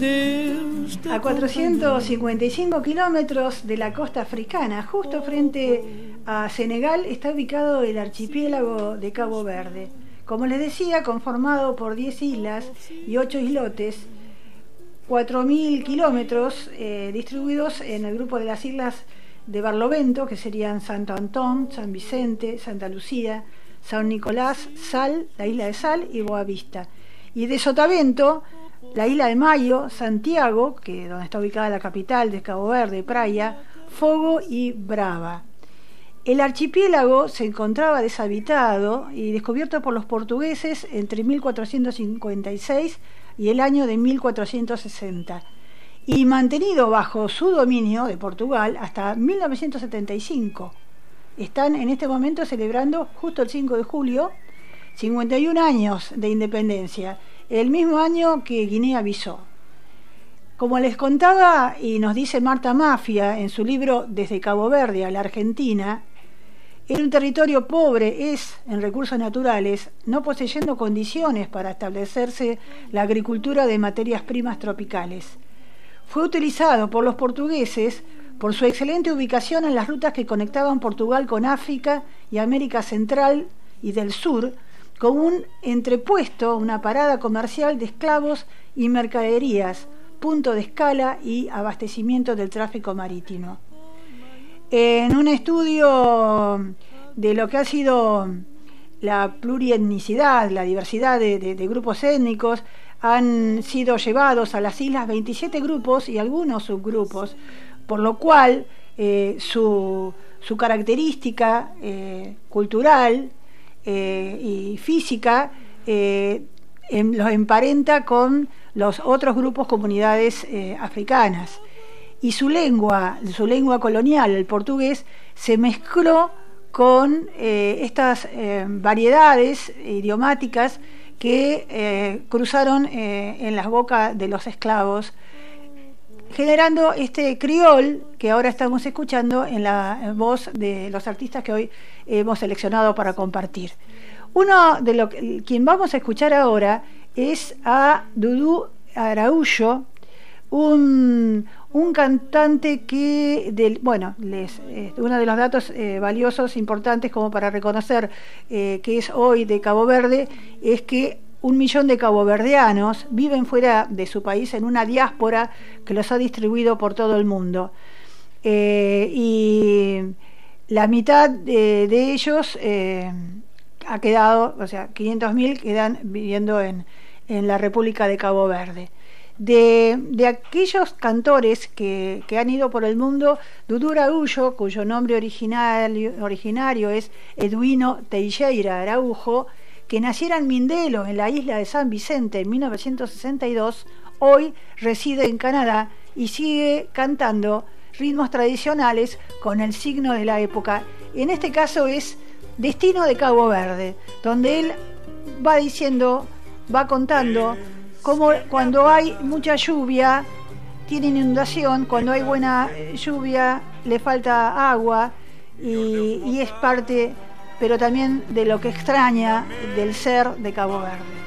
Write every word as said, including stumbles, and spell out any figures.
A cuatrocientos cincuenta y cinco kilómetros de la costa africana, justo frente a Senegal, está ubicado el archipiélago de Cabo Verde. Como les decía, conformado por diez islas y ocho islotes, cuatro mil kilómetros eh, distribuidos en el grupo de las islas de Barlovento, que serían Santo Antón, San Vicente, Santa Lucía, San Nicolás, Sal, la isla de Sal y Boavista. Y de Sotavento, la isla de Mayo, Santiago, que donde está ubicada la capital de Cabo Verde, Praia, Fogo y Brava. El archipiélago se encontraba deshabitado y descubierto por los portugueses entre mil cuatrocientos cincuenta y seis y el año de mil cuatrocientos sesenta, y mantenido bajo su dominio de Portugal hasta mil novecientos setenta y cinco. Están en este momento celebrando justo el cinco de julio cincuenta y un años de independencia, el mismo año que Guinea-Bissau. Como les contaba y nos dice Marta Mafia en su libro Desde Cabo Verde a la Argentina, era un territorio pobre, es en recursos naturales, no poseyendo condiciones para establecerse la agricultura de materias primas tropicales. Fue utilizado por los portugueses por su excelente ubicación en las rutas que conectaban Portugal con África y América Central y del Sur, como un entrepuesto, una parada comercial de esclavos y mercaderías, punto de escala y abastecimiento del tráfico marítimo. En un estudio de lo que ha sido la plurietnicidad, la diversidad de, de, de grupos étnicos, han sido llevados a las islas veintisiete grupos y algunos subgrupos, por lo cual eh, su, su característica eh, cultural eh, y física eh, em, los emparenta con los otros grupos, comunidades eh, africanas. Y su lengua, su lengua colonial, el portugués, se mezcló con eh, estas eh, variedades idiomáticas que eh, cruzaron eh, en las bocas de los esclavos, generando este criol que ahora estamos escuchando en la voz de los artistas que hoy hemos seleccionado para compartir. Uno de los quien vamos a escuchar ahora es a Dudu Araújo, un, un cantante que, del, bueno, les, eh, uno de los datos eh, valiosos, importantes como para reconocer eh, que es hoy de Cabo Verde, es que un millón de caboverdianos viven fuera de su país en una diáspora que los ha distribuido por todo el mundo. Eh, y la mitad de, de ellos eh, ha quedado, o sea, quinientos mil quedan viviendo en, en la República de Cabo Verde. De, de aquellos cantores que, que han ido por el mundo, Dudu Araújo, cuyo nombre originario, originario es Eduino Teixeira Araújo, que naciera en Mindelo, en la isla de San Vicente, en mil novecientos sesenta y dos, hoy reside en Canadá y sigue cantando ritmos tradicionales con el signo de la época. En este caso es Destino de Cabo Verde, donde él va diciendo, va contando cómo cuando hay mucha lluvia tiene inundación, cuando hay buena lluvia le falta agua, y, y es parte, pero también de lo que extraña del ser de Cabo Verde.